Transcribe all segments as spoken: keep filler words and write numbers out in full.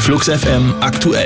Flux F M aktuell.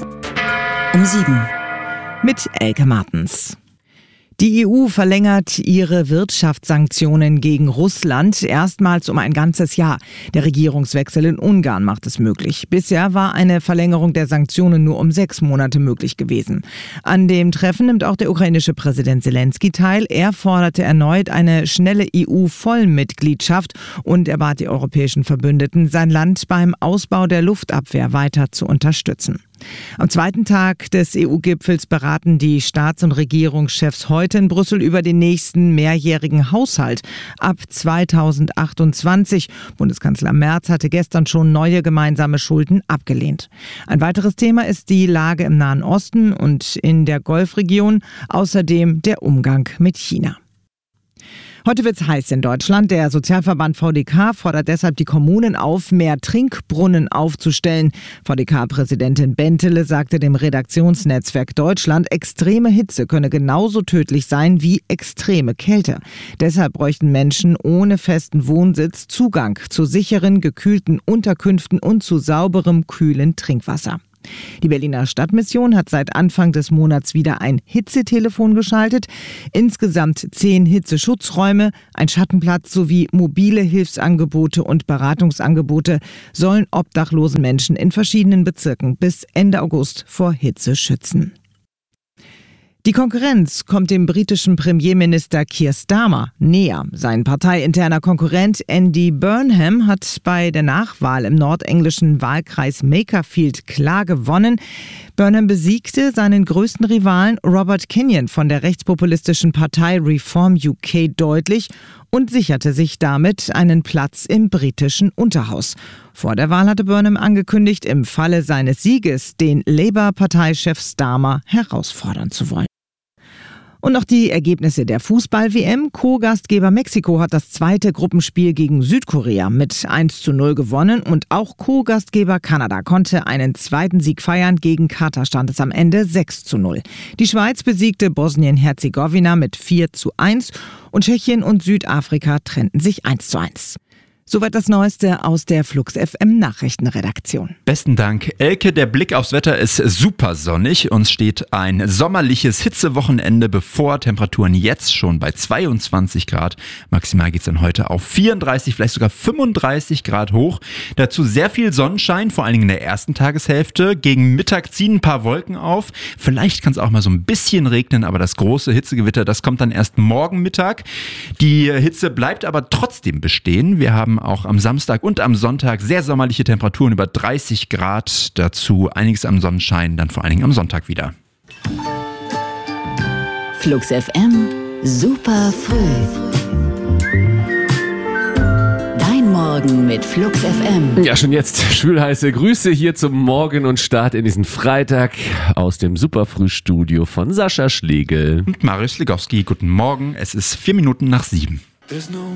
Um sieben. Mit Elke Martens. Die E U verlängert ihre Wirtschaftssanktionen gegen Russland erstmals um ein ganzes Jahr. Der Regierungswechsel in Ungarn macht es möglich. Bisher war eine Verlängerung der Sanktionen nur um sechs Monate möglich gewesen. An dem Treffen nimmt auch der ukrainische Präsident Zelensky teil. Er forderte erneut eine schnelle E U-Vollmitgliedschaft und er bat die europäischen Verbündeten, sein Land beim Ausbau der Luftabwehr weiter zu unterstützen. Am zweiten Tag des E U-Gipfels beraten die Staats- und Regierungschefs heute in Brüssel über den nächsten mehrjährigen Haushalt ab zweitausendachtundzwanzig. Bundeskanzler Merz hatte gestern schon neue gemeinsame Schulden abgelehnt. Ein weiteres Thema ist die Lage im Nahen Osten und in der Golfregion, außerdem der Umgang mit China. Heute wird's heiß in Deutschland. Der Sozialverband V D K fordert deshalb die Kommunen auf, mehr Trinkbrunnen aufzustellen. V D K-Präsidentin Bentele sagte dem Redaktionsnetzwerk Deutschland, extreme Hitze könne genauso tödlich sein wie extreme Kälte. Deshalb bräuchten Menschen ohne festen Wohnsitz Zugang zu sicheren, gekühlten Unterkünften und zu sauberem, kühlen Trinkwasser. Die Berliner Stadtmission hat seit Anfang des Monats wieder ein Hitzetelefon geschaltet. Insgesamt zehn Hitzeschutzräume, ein Schattenplatz sowie mobile Hilfsangebote und Beratungsangebote sollen obdachlosen Menschen in verschiedenen Bezirken bis Ende August vor Hitze schützen. Die Konkurrenz kommt dem britischen Premierminister Keir Starmer näher. Sein parteiinterner Konkurrent Andy Burnham hat bei der Nachwahl im nordenglischen Wahlkreis Makerfield klar gewonnen. Burnham besiegte seinen größten Rivalen Robert Kenyon von der rechtspopulistischen Partei Reform U K deutlich und sicherte sich damit einen Platz im britischen Unterhaus. Vor der Wahl hatte Burnham angekündigt, im Falle seines Sieges den Labour-Parteichef Starmer herausfordern zu wollen. Und noch die Ergebnisse der Fußball-W M. Co-Gastgeber Mexiko hat das zweite Gruppenspiel gegen Südkorea mit eins zu null gewonnen und auch Co-Gastgeber Kanada konnte einen zweiten Sieg feiern. Gegen Katar stand es am Ende sechs zu null. Die Schweiz besiegte Bosnien-Herzegowina mit vier zu eins und Tschechien und Südafrika trennten sich eins zu eins. Soweit das Neueste aus der Flux F M Nachrichtenredaktion. Besten Dank, Elke. Der Blick aufs Wetter ist super sonnig. Uns steht ein sommerliches Hitzewochenende bevor. Temperaturen jetzt schon bei zweiundzwanzig Grad. Maximal geht's dann heute auf vierunddreißig, vielleicht sogar fünfunddreißig Grad hoch. Dazu sehr viel Sonnenschein, vor allen Dingen in der ersten Tageshälfte. Gegen Mittag ziehen ein paar Wolken auf. Vielleicht kann es auch mal so ein bisschen regnen, aber das große Hitzegewitter, das kommt dann erst morgen Mittag. Die Hitze bleibt aber trotzdem bestehen. Wir haben auch am Samstag und am Sonntag sehr sommerliche Temperaturen über dreißig Grad. Dazu einiges am Sonnenschein, dann vor allen Dingen am Sonntag wieder. Flux F M, super früh. Dein Morgen mit Flux F M. Ja, schon jetzt schwülheiße Grüße hier zum Morgen und Start in diesen Freitag aus dem Superfrühstudio von Sascha Schlegel Und Marius Legowski, guten Morgen. Es ist vier Minuten nach sieben.